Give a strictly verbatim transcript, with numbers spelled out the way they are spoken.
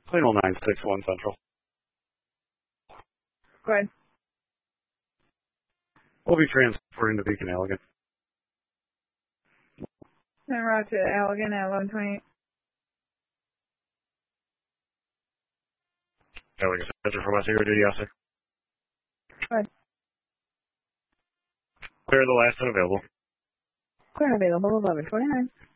Plano nine six one Central. Go ahead. We'll be transferring to Beacon Allegan. En route to Allegan at eleven twenty-eight. Allegan Center from us here, duty officer. Go ahead. Clear the last one available. Clear available eleven twenty-nine.